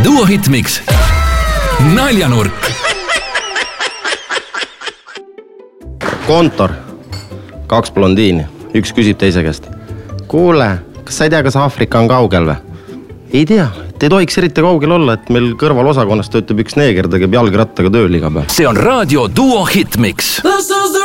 Duo Hitmix. Naljanurk. Kontor. 2 blondiini. Üks küsib teise käest. Kuule, kas sa ei tea, kas Aafrika on kaugel või? Ei tea. Te ei tohiks eriti kaugel olla, et meil kõrval osakonnas töötab üks neeger, tegeb jalgrattaga tööl iga päev. See on raadio Duo Hitmix.